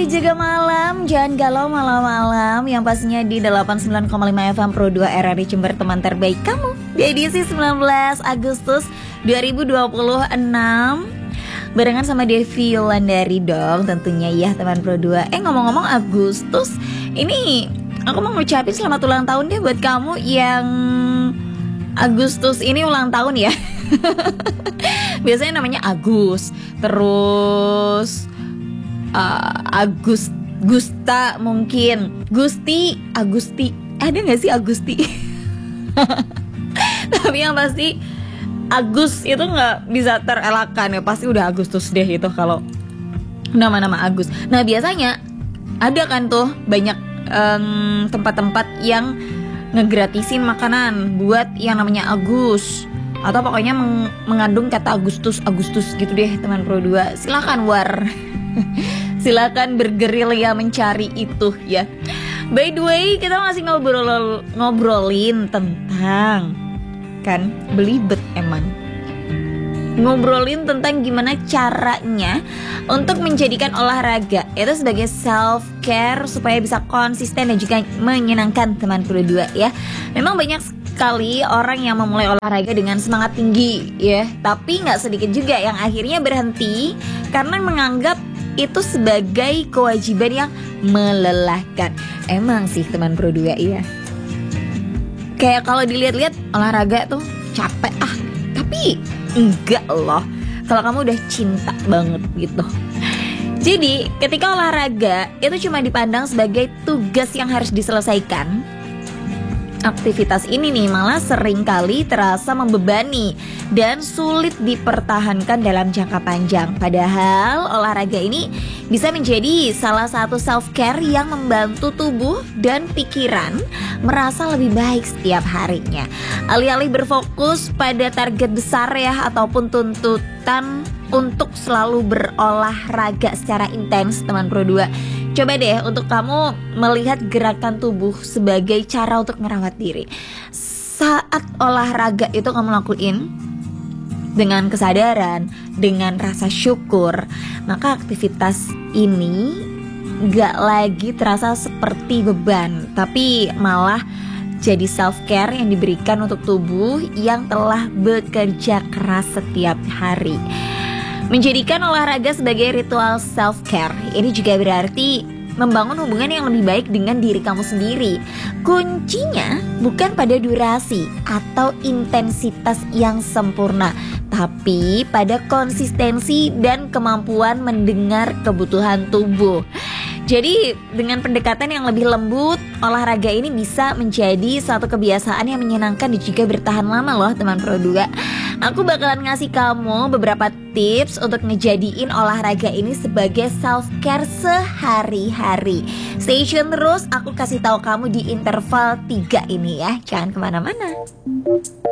pagi juga malam, jangan galau malam-malam. Yang pastinya di 89,5 FM Pro 2 RRI Jember, teman terbaik kamu. Di edisi 19 Agustus 2026 barengan sama Devi Yulandari dong tentunya ya teman Pro 2. Ngomong-ngomong Agustus, ini aku mau ngucapin selamat ulang tahun deh buat kamu yang Agustus ini ulang tahun ya. Biasanya namanya Agus, terus Gusta mungkin, Gusti, Agusti, ada gak sih Agusti? Tapi yang pasti Agus itu gak bisa terelakkan ya, pasti udah Agustus deh itu kalau nama-nama Agus. Nah biasanya ada kan tuh banyak tempat-tempat yang ngegratisin makanan buat yang namanya Agus, atau pokoknya mengandung kata Agustus gitu deh teman Pro 2. Silakan war. Silakan bergerilya mencari itu ya. By the way, kita masih ngobrolin tentang, kan belibet emang, ngobrolin tentang gimana caranya untuk menjadikan olahraga itu sebagai self care supaya bisa konsisten dan juga menyenangkan teman Pro 2 ya. Memang banyak sekali orang yang memulai olahraga dengan semangat tinggi ya, tapi gak sedikit juga yang akhirnya berhenti karena menganggap itu sebagai kewajiban yang melelahkan. Emang sih teman Pro 2 ya, kayak kalau dilihat-lihat olahraga tuh capek tapi enggak loh kalau kamu udah cinta banget gitu. Jadi ketika olahraga itu cuma dipandang sebagai tugas yang harus diselesaikan, aktivitas ini nih malah seringkali terasa membebani dan sulit dipertahankan dalam jangka panjang. Padahal olahraga ini bisa menjadi salah satu self-care yang membantu tubuh dan pikiran merasa lebih baik setiap harinya. Alih-alih berfokus pada target besar ya, ataupun tuntutan untuk selalu berolahraga secara intens teman Pro 2, coba deh untuk kamu melihat gerakan tubuh sebagai cara untuk merawat diri. Saat olahraga itu kamu lakuin dengan kesadaran, dengan rasa syukur, maka aktivitas ini gak lagi terasa seperti beban, tapi malah jadi self-care yang diberikan untuk tubuh yang telah bekerja keras setiap hari. Menjadikan olahraga sebagai ritual self-care ini juga berarti membangun hubungan yang lebih baik dengan diri kamu sendiri. Kuncinya bukan pada durasi atau intensitas yang sempurna, tapi pada konsistensi dan kemampuan mendengar kebutuhan tubuh. Jadi dengan pendekatan yang lebih lembut, olahraga ini bisa menjadi satu kebiasaan yang menyenangkan dan juga bertahan lama loh teman Pro 2. Aku bakalan ngasih kamu beberapa tips untuk ngejadiin olahraga ini sebagai self-care sehari-hari. Stay tune terus, aku kasih tahu kamu di interval 3 ini ya. Jangan kemana-mana.